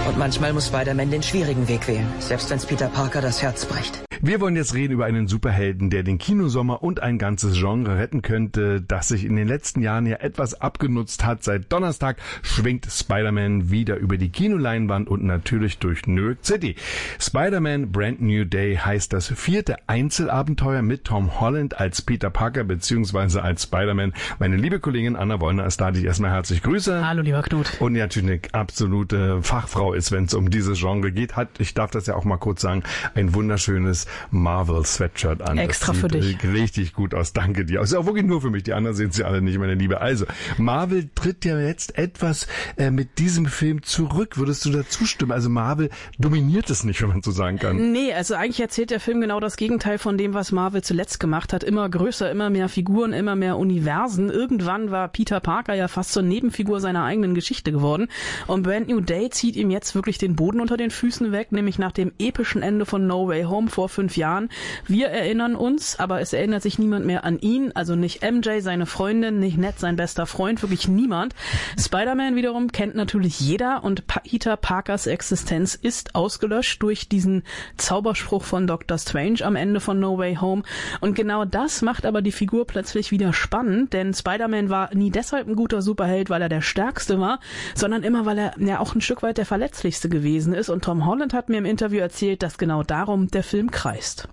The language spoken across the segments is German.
Und manchmal muss Spider-Man den schwierigen Weg wählen, selbst wenn's Peter Parker das Herz bricht. Wir wollen jetzt reden über einen Superhelden, der den Kinosommer und ein ganzes Genre retten könnte, das sich in den letzten Jahren ja etwas abgenutzt hat. Seit Donnerstag schwingt Spider-Man wieder über die Kinoleinwand und natürlich durch New York City. Spider-Man Brand New Day heißt das 4. Einzelabenteuer mit Tom Holland als Peter Parker bzw. als Spider-Man. Meine liebe Kollegin Anna Wollner ist da, die ich erstmal herzlich grüße. Hallo, lieber Knut. Und die natürlich eine absolute Fachfrau ist, wenn es um dieses Genre geht. Hat, ich darf das ja auch mal kurz sagen, ein wunderschönes Marvel-Sweatshirt an. Extra das für dich. Richtig gut aus. Danke dir. Ist auch wirklich nur für mich. Die anderen sehen sie alle nicht, meine Liebe. Also, Marvel tritt ja jetzt etwas mit diesem Film zurück. Würdest du da zustimmen? Also Marvel dominiert es nicht, wenn man so sagen kann. Nee, also eigentlich erzählt der Film genau das Gegenteil von dem, was Marvel zuletzt gemacht hat. Immer größer, immer mehr Figuren, immer mehr Universen. Irgendwann war Peter Parker ja fast zur Nebenfigur seiner eigenen Geschichte geworden. Und Brand New Day zieht ihm jetzt wirklich den Boden unter den Füßen weg, nämlich nach dem epischen Ende von No Way Home vor 5 Jahren. Wir erinnern uns, aber es erinnert sich niemand mehr an ihn, also nicht MJ, seine Freundin, nicht Ned, sein bester Freund, wirklich niemand. Spider-Man wiederum kennt natürlich jeder und Peter Parkers Existenz ist ausgelöscht durch diesen Zauberspruch von Dr. Strange am Ende von No Way Home. Und genau das macht aber die Figur plötzlich wieder spannend, denn Spider-Man war nie deshalb ein guter Superheld, weil er der Stärkste war, sondern immer, weil er ja auch ein Stück weit der Verletzlichste gewesen ist. Und Tom Holland hat mir im Interview erzählt, dass genau darum der Film kreist.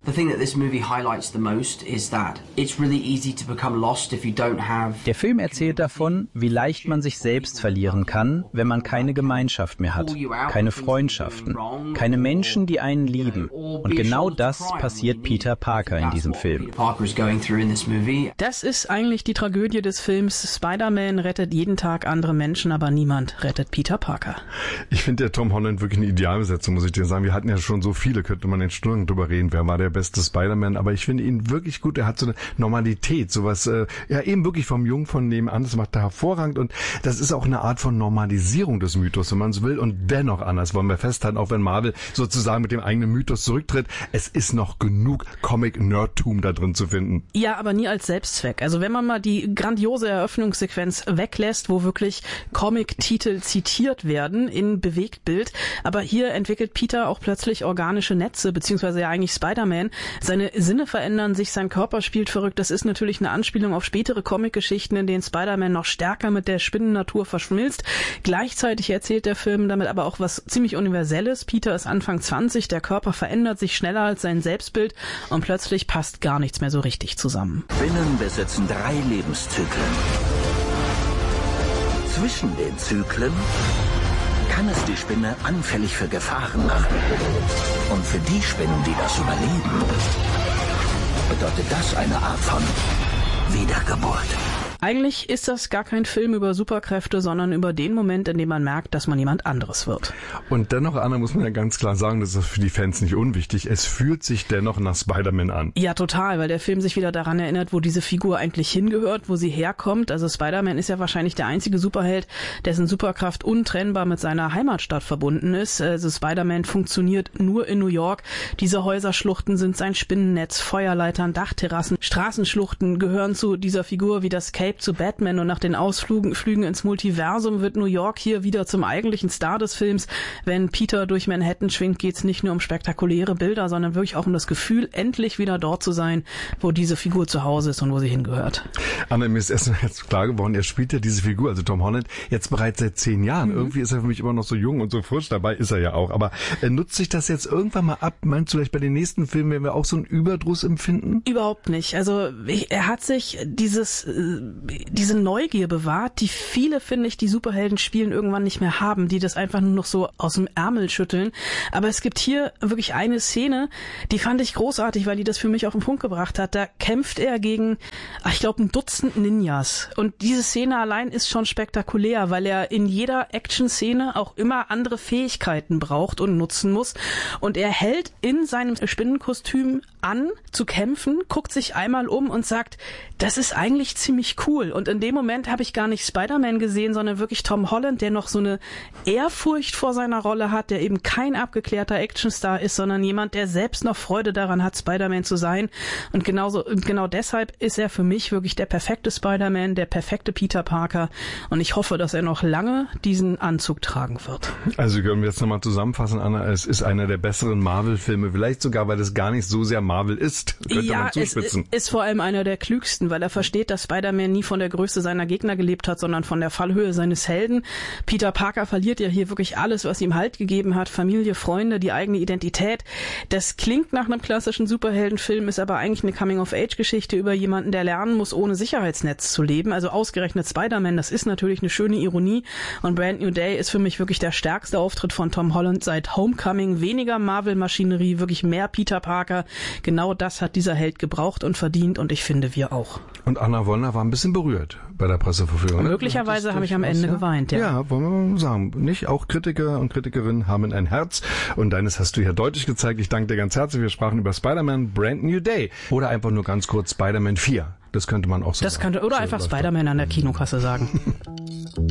Der Film erzählt davon, wie leicht man sich selbst verlieren kann, wenn man keine Gemeinschaft mehr hat, keine Freundschaften, keine Menschen, die einen lieben. Und genau das passiert Peter Parker in diesem Film. Das ist eigentlich die Tragödie des Films. Spider-Man rettet jeden Tag andere Menschen, aber niemand rettet Peter Parker. Ich finde der Tom Holland wirklich eine Idealbesetzung, muss ich dir sagen. Wir hatten ja schon so viele, könnte man in Stunden drüber reden, wer war der beste Spider-Man, aber ich finde ihn wirklich gut. Er hat so eine Normalität, sowas, ja eben wirklich vom Jungen von nebenan, das macht er hervorragend und das ist auch eine Art von Normalisierung des Mythos, wenn man es will und dennoch anders wollen wir festhalten, auch wenn Marvel sozusagen mit dem eigenen Mythos zurücktritt, es ist noch genug Comic-Nerdtum da drin zu finden. Ja, aber nie als Selbstzweck. Also wenn man mal die grandiose Eröffnungssequenz weglässt, wo wirklich Comic-Titel zitiert werden in Bewegtbild, aber hier entwickelt Peter auch plötzlich organische Netze, beziehungsweise ja eigentlich Spider-Man. Seine Sinne verändern sich, sein Körper spielt verrückt. Das ist natürlich eine Anspielung auf spätere Comic-Geschichten, in denen Spider-Man noch stärker mit der Spinnennatur verschmilzt. Gleichzeitig erzählt der Film damit aber auch was ziemlich Universelles. Peter ist Anfang 20, der Körper verändert sich schneller als sein Selbstbild und plötzlich passt gar nichts mehr so richtig zusammen. Spinnen besitzen 3 Lebenszyklen. Zwischen den Zyklen kann es die Spinne anfällig für Gefahren machen. Und für die Spinnen, die das überleben, bedeutet das eine Art von Wiedergeburt. Eigentlich ist das gar kein Film über Superkräfte, sondern über den Moment, in dem man merkt, dass man jemand anderes wird. Und dennoch, Anna, muss man ja ganz klar sagen, das ist für die Fans nicht unwichtig, es fühlt sich dennoch nach Spider-Man an. Ja, total, weil der Film sich wieder daran erinnert, wo diese Figur eigentlich hingehört, wo sie herkommt. Also Spider-Man ist ja wahrscheinlich der einzige Superheld, dessen Superkraft untrennbar mit seiner Heimatstadt verbunden ist. Also Spider-Man funktioniert nur in New York. Diese Häuserschluchten sind sein Spinnennetz, Feuerleitern, Dachterrassen, Straßenschluchten gehören zu dieser Figur wie das Cape zu Batman und nach den Ausflügen ins Multiversum wird New York hier wieder zum eigentlichen Star des Films. Wenn Peter durch Manhattan schwingt, geht's nicht nur um spektakuläre Bilder, sondern wirklich auch um das Gefühl, endlich wieder dort zu sein, wo diese Figur zu Hause ist und wo sie hingehört. Anna, mir ist erst jetzt klar geworden, er spielt ja diese Figur, also Tom Holland, jetzt bereits seit 10 Jahren. Irgendwie ist er für mich immer noch so jung und so frisch, dabei ist er ja auch. Aber nutzt sich das jetzt irgendwann mal ab? Meinst du vielleicht bei den nächsten Filmen werden wir auch so einen Überdruss empfinden? Überhaupt nicht. Also er hat sich diese Neugier bewahrt, die viele, finde ich, die Superhelden spielen irgendwann nicht mehr haben, die das einfach nur noch so aus dem Ärmel schütteln. Aber es gibt hier wirklich eine Szene, die fand ich großartig, weil die das für mich auf den Punkt gebracht hat. Da kämpft er gegen, ich glaube, ein Dutzend Ninjas. Und diese Szene allein ist schon spektakulär, weil er in jeder Action-Szene auch immer andere Fähigkeiten braucht und nutzen muss. Und er hält in seinem Spinnenkostüm an zu kämpfen, guckt sich einmal um und sagt, das ist eigentlich ziemlich cool. Und in dem Moment habe ich gar nicht Spider-Man gesehen, sondern wirklich Tom Holland, der noch so eine Ehrfurcht vor seiner Rolle hat, der eben kein abgeklärter Actionstar ist, sondern jemand, der selbst noch Freude daran hat, Spider-Man zu sein. Und genau deshalb ist er für mich wirklich der perfekte Spider-Man, der perfekte Peter Parker. Und ich hoffe, dass er noch lange diesen Anzug tragen wird. Also können wir jetzt nochmal zusammenfassen, Anna, es ist einer der besseren Marvel-Filme, vielleicht sogar, weil es gar nicht so sehr Marvel ist, könnte man zuspitzen. Es ist vor allem einer der klügsten, weil er versteht, dass Spider-Man nie von der Größe seiner Gegner gelebt hat, sondern von der Fallhöhe seines Helden. Peter Parker verliert ja hier wirklich alles, was ihm Halt gegeben hat, Familie, Freunde, die eigene Identität. Das klingt nach einem klassischen Superheldenfilm, ist aber eigentlich eine Coming-of-Age-Geschichte über jemanden, der lernen muss, ohne Sicherheitsnetz zu leben. Also ausgerechnet Spider-Man, das ist natürlich eine schöne Ironie. Und Brand New Day ist für mich wirklich der stärkste Auftritt von Tom Holland seit Homecoming. Weniger Marvel-Maschinerie, wirklich mehr Peter Parker. Genau das hat dieser Held gebraucht und verdient und ich finde, wir auch. Und Anna Wollner war ein bisschen berührt bei der Presseverführung. Möglicherweise habe ich am Ende geweint, ja. Ja, wollen wir mal sagen. Nicht? Auch Kritiker und Kritikerinnen haben ein Herz und deines hast du ja deutlich gezeigt. Ich danke dir ganz herzlich. Wir sprachen über Spider-Man Brand New Day oder einfach nur ganz kurz Spider-Man 4. Das könnte man auch so sagen. Oder einfach Spider-Man an der Kinokasse sagen.